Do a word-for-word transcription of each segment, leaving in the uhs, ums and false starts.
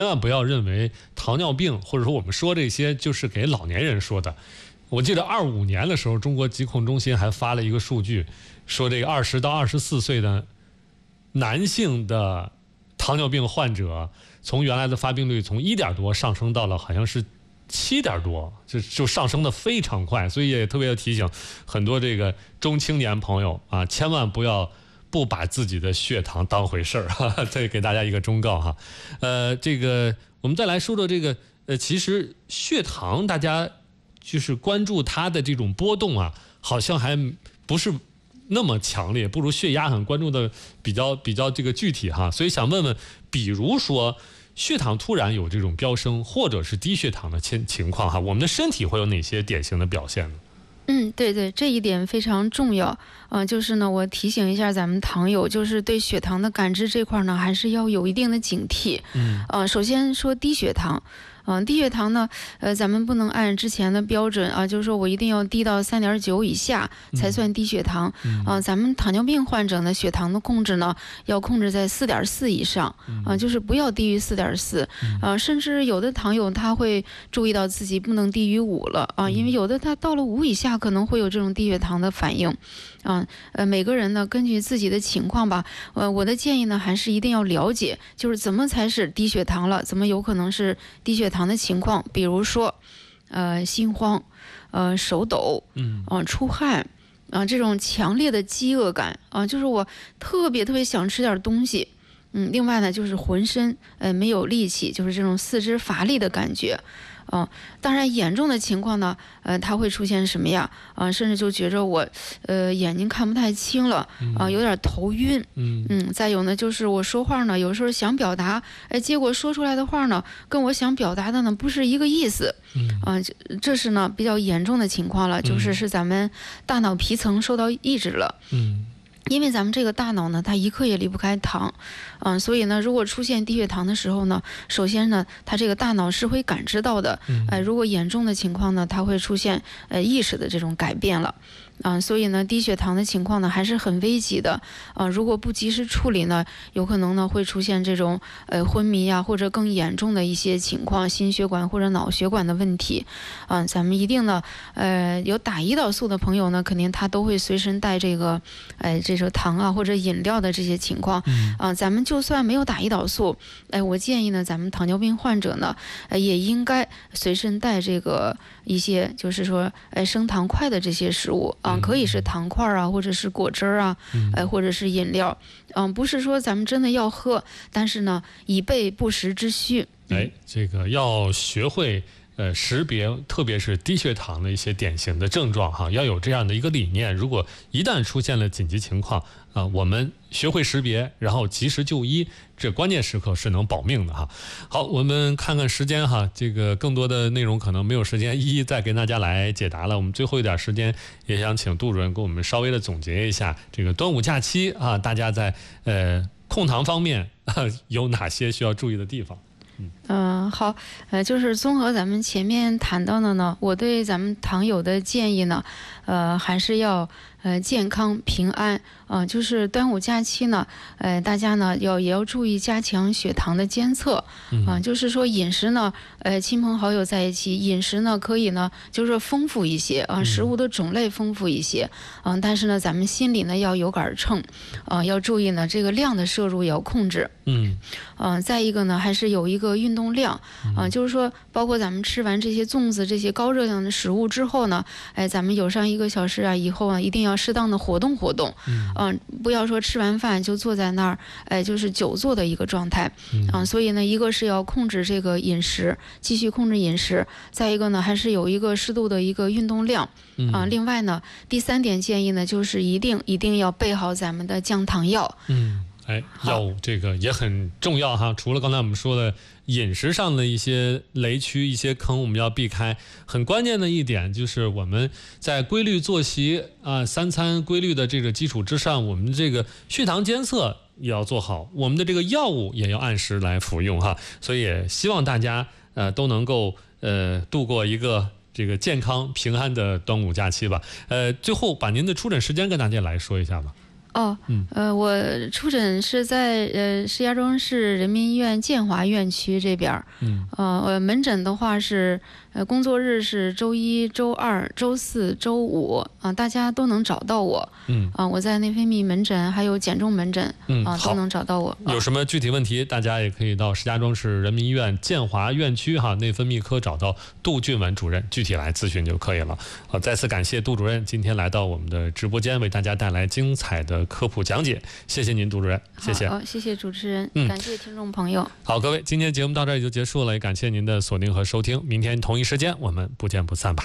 千万不要认为糖尿病或者说我们说这些就是给老年人说的。我记得二五年的时候，中国疾控中心还发了一个数据，说这个二十到二十四岁的男性的糖尿病患者，从原来的发病率从一点多上升到了好像是七点多，就就上升的非常快。所以也特别要提醒很多这个中青年朋友啊，千万不要不把自己的血糖当回事儿哈，这给大家一个忠告哈。呃，这个我们再来说说这个呃，其实血糖大家就是关注它的这种波动啊，好像还不是那么强烈，不如血压很关注的比较比较这个具体哈。所以想问问，比如说血糖突然有这种飙升，或者是低血糖的情情况哈，我们的身体会有哪些典型的表现呢？ 嗯，对对，这一点非常重要。呃，就是呢，我提醒一下咱们糖友，就是对血糖的感知这块呢，还是要有一定的警惕。 嗯， 呃，首先说低血糖。嗯、呃，低血糖呢，呃，咱们不能按之前的标准啊，就是说我一定要低到三点九以下才算低血糖。 嗯， 呃，咱们糖尿病患者呢，血糖的控制呢，要控制在四点四以上，啊、呃，就是不要低于四点四。呃，甚至有的糖友他会注意到自己不能低于五了啊、呃，因为有的他到了五以下可能会有这种低血糖的反应。啊、呃，呃，每个人呢根据自己的情况吧，呃，我的建议呢还是一定要了解，就是怎么才是低血糖了，怎么有可能是低血糖的情况，比如说，呃，心慌，呃，手抖， 嗯， 呃，出汗，啊、呃，这种强烈的饥饿感，啊、呃，就是我特别特别想吃点东西，嗯，另外呢就是浑身呃没有力气，就是这种四肢乏力的感觉。嗯、呃，当然严重的情况呢，呃，它会出现什么呀？啊、呃，甚至就觉着我，呃，眼睛看不太清了，啊、呃，有点头晕， 嗯嗯，再有呢，就是我说话呢，有时候想表达，哎，结果说出来的话呢，跟我想表达的呢不是一个意思， 嗯， 啊、呃，这是呢比较严重的情况了，就是是咱们大脑皮层受到抑制了， 嗯。 因为咱们这个大脑呢，它一刻也离不开糖，嗯、呃，所以呢，如果出现低血糖的时候呢，首先呢，它这个大脑是会感知到的，哎、呃，如果严重的情况呢，它会出现呃意识的这种改变了。啊、呃，所以呢，低血糖的情况呢还是很危急的，啊、呃，如果不及时处理呢，有可能呢会出现这种呃昏迷呀、啊，或者更严重的一些情况，心血管或者脑血管的问题，啊、呃，咱们一定呢，呃，有打胰岛素的朋友呢，肯定他都会随身带这个，哎、呃，这种糖啊或者饮料的这些情况，啊、呃，咱们就算没有打胰岛素，哎、呃，我建议呢，咱们糖尿病患者呢，呃，也应该随身带这个一些，就是说，哎、呃，升糖快的这些食物啊。可以是糖块啊，或者是果汁啊，呃，或者是饮料，嗯、呃，不是说咱们真的要喝，但是呢，以备不时之需。 哎，这个要学会呃识别，特别是低血糖的一些典型的症状哈，要有这样的一个理念。如果一旦出现了紧急情况啊、呃，我们学会识别，然后及时就医，这关键时刻是能保命的哈。好，我们看看时间哈，这个更多的内容可能没有时间一一再跟大家来解答了。我们最后一点时间，也想请杜主任给我们稍微的总结一下这个端午假期啊，大家在呃控糖方面、啊、有哪些需要注意的地方？ 嗯、呃，好，呃，就是综合咱们前面谈到的呢，我对咱们糖友的建议呢，呃，还是要呃健康平安啊、呃，就是端午假期呢，呃，大家呢要也要注意加强血糖的监测啊、呃，就是说饮食呢，呃，亲朋好友在一起饮食呢可以呢，就是说丰富一些啊、呃，食物的种类丰富一些啊、呃，但是呢，咱们心里呢要有杆秤啊、呃，要注意呢这个量的摄入也要控制， 嗯， 嗯、呃，再一个呢还是有一个运动量啊、呃，就是说包括咱们吃完这些粽子这些高热量的食物之后呢，哎，咱们有上一个小时啊以后啊，一定要适当的活动活动，嗯、呃，不要说吃完饭就坐在那儿，哎，就是久坐的一个状态，啊、呃，所以呢，一个是要控制这个饮食，继续控制饮食，再一个呢，还是有一个适度的一个运动量，啊、呃，另外呢，第三点建议呢，就是一定一定要备好咱们的降糖药， 嗯。哎，药物这个也很重要哈。除了刚才我们说的饮食上的一些雷区、一些坑，我们要避开。很关键的一点就是我们在规律作息啊、三餐规律的这个基础之上，我们这个血糖监测也要做好，我们的这个药物也要按时来服用哈。所以也希望大家呃都能够呃度过一个这个健康平安的端午假期吧。呃，最后把您的出诊时间跟大家来说一下吧。 哦，嗯，呃，我出诊是在呃石家庄市人民医院建华院区这边，嗯，呃，门诊的话是呃工作日是周一、周二、周四周五啊、呃，大家都能找到我，嗯，啊、呃，我在内分泌门诊还有减重门诊，嗯，啊、呃、都能找到我。 有什么具体问题，大家也可以到石家庄市人民医院建华院区哈内分泌科找到杜俊文主任，具体来咨询就可以了。好，再次感谢杜主任今天来到我们的直播间，为大家带来精彩的科普讲解，谢谢您，杜主任，谢谢。 好，谢谢主持人，嗯，感谢听众朋友。 好，各位，今天节目到这儿也就结束了，也感谢您的锁定和收听，明天同一时间我们不见不散吧。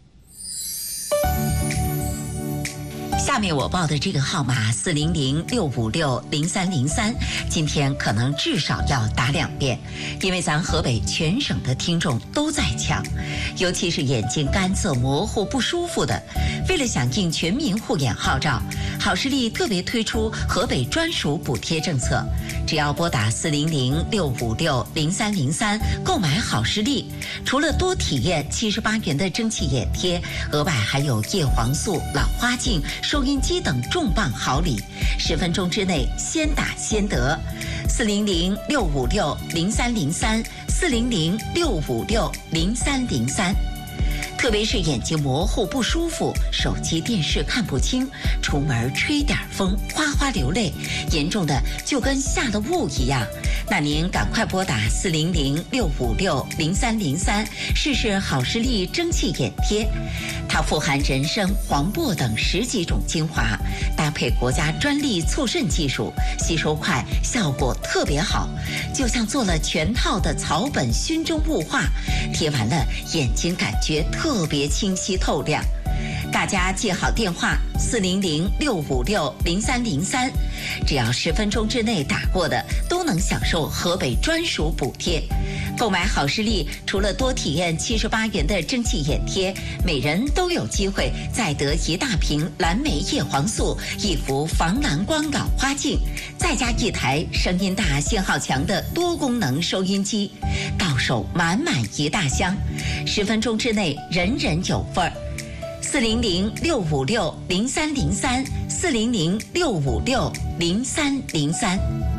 下面我报的这个号码四零零六五六零三零三，今天可能至少要打两遍，因为咱河北全省的听众都在抢，尤其是眼睛干涩模糊不舒服的。为了响应全民护眼号召，好视力特别推出河北专属补贴政策，只要拨打四零零六五六零三零三购买好视力，除了多体验七十八元的蒸汽眼贴，额外还有叶黄素、老花镜、收音机等重磅好礼，十分钟之内先打先得。四零零六五六零三零三，四零零六五六零三零三。特别是眼睛模糊不舒服，手机电视看不清，出门吹点风哗哗流泪，严重的就跟下了雾一样，那您赶快拨打四零零六五六零三零三试试好视力蒸汽眼贴，它富含人参、黄柏等十几种精华，搭配国家专利促渗技术，吸收快，效果特别好，就像做了全套的草本熏蒸雾化，贴完了眼睛感觉特别清晰透亮。大家记好电话四零零六五六零三零三，只要十分钟之内打过的都能享受河北专属补贴。购买好视力，除了多体验七十八元的蒸汽眼贴，每人都有机会再得一大瓶蓝莓叶黄素、一幅防蓝光老花镜，再加一台声音大、信号强的多功能收音机，到手满满一大箱，十分钟之内人人有份儿。四零零六五六零三零三，四零零六五六零三零三。